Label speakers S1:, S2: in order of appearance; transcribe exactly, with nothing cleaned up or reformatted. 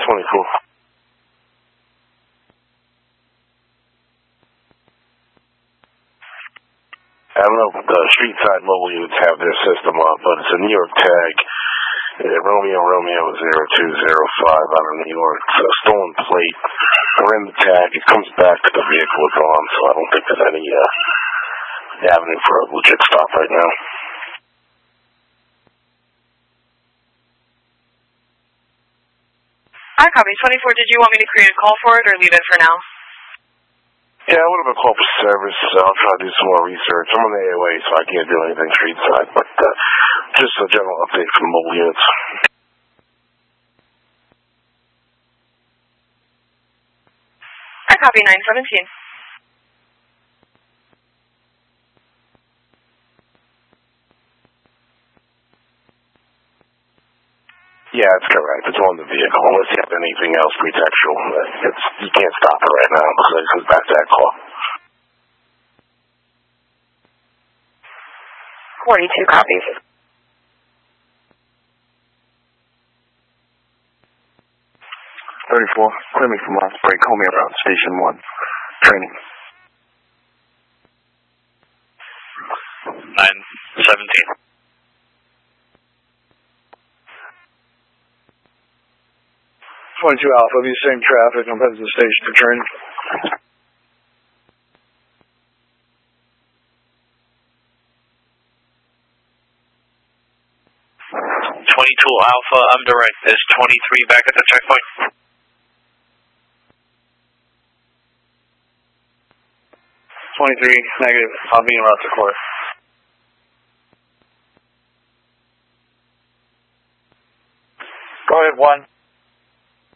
S1: twenty-four. I don't know if the street side mobile units have their system up, but it's a New York tag. Uh, Romeo Romeo zero two zero five out of New York. It's a stolen plate. We're in the tag. It comes back to the vehicle is on, so I don't think there's any uh, avenue for a legit stop right now.
S2: Hi, copy. twenty-four, did you want me to create a call for it or leave it for now?
S1: Yeah, I would have been called for service, so I'll try to do some more research. I'm on the A O A, so I can't do anything street side, but uh, just a general update from the mobile units.
S2: I copy nine seventeen.
S1: Yeah, that's correct. It's on the vehicle. Unless you have anything else pretextual, it's, you can't stop it right now because it goes back to that call.
S2: forty-two copies.
S3: thirty-four, clear me from last break. Call me around station one. Training.
S4: nine seventeen.
S3: twenty-two Alpha, be same traffic. I'm headed to the station for training.
S4: twenty-two Alpha, I'm direct. Is twenty-three back at the checkpoint?
S3: twenty-three, negative. I'll be en route to court.
S5: Go ahead, one.